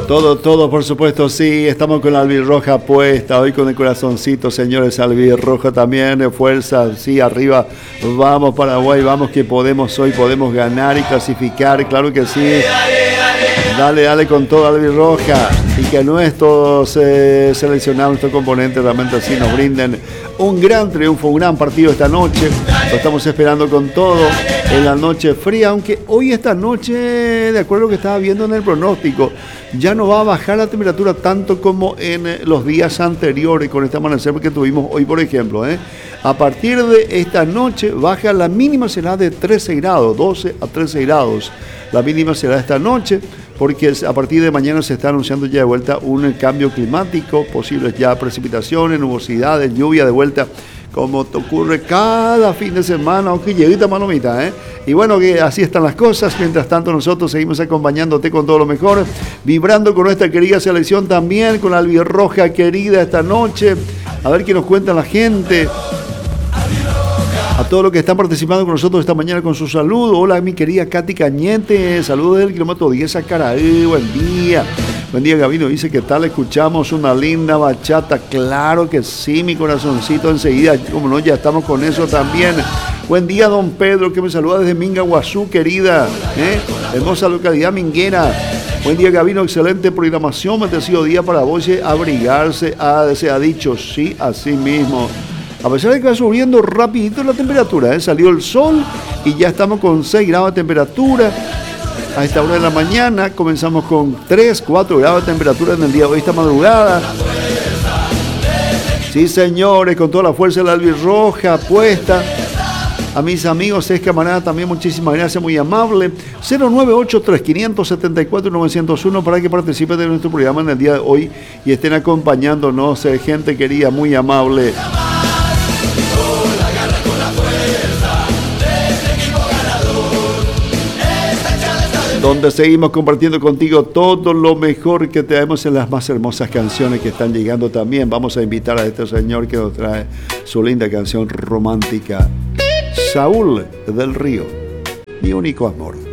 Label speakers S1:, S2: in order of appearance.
S1: Todo, por supuesto, sí. Estamos con la albirroja puesta, hoy con el corazoncito, señores. Albirroja también, fuerza, sí, arriba. Vamos, Paraguay, vamos que podemos hoy, podemos ganar y clasificar, claro que sí. Dale con todo, albirroja. Y que nuestros seleccionados, nuestros componentes realmente así nos brinden un gran triunfo, un gran partido esta noche. Lo estamos esperando con todo en la noche fría, aunque hoy esta noche, de acuerdo a lo que estaba viendo en el pronóstico, ya no va a bajar la temperatura tanto como en los días anteriores con este amanecer que tuvimos hoy, por ejemplo. A partir de esta noche baja la mínima, será de 13 grados, 12 a 13 grados. La mínima será esta noche, porque a partir de mañana se está anunciando ya de vuelta un cambio climático, posibles ya precipitaciones, nubosidades, lluvia de vuelta, como te ocurre cada fin de semana, aunque lleguita manomita, Y bueno, que así están las cosas. Mientras tanto, nosotros seguimos acompañándote con todo lo mejor, vibrando con nuestra querida selección también, con la albirroja querida esta noche. A ver qué nos cuenta la gente. A todos los que están participando con nosotros esta mañana con su saludo. Hola, mi querida Katy Cañete. Saludos del kilómetro 10 a Caraí. Buen día. Buen día, Gabino. Dice, ¿qué tal? Escuchamos una linda bachata. Claro que sí, mi corazoncito. Enseguida, como no, ya estamos con eso también. Buen día, don Pedro, que me saluda desde Mingaguazú, querida. Hermosa localidad minguera. Buen día, Gabino. Excelente programación. Bendecido día para vos. Abrigarse. Se ha dicho, sí, así mismo. A pesar de que va subiendo rapidito la temperatura, salió el sol y ya estamos con 6 grados de temperatura. A esta hora de la mañana comenzamos con 3, 4 grados de temperatura en el día de hoy, esta madrugada. Sí, señores, con toda la fuerza de la albirroja puesta. A mis amigos, es camarada, también muchísimas gracias, muy amable. 0983-574-901 para que participen de nuestro programa en el día de hoy y estén acompañándonos, gente querida, muy amable. Donde seguimos compartiendo contigo todo lo mejor que tenemos en las más hermosas canciones que están llegando también. Vamos a invitar a este señor que nos trae su linda canción romántica, Saúl del Río, Mi Único Amor.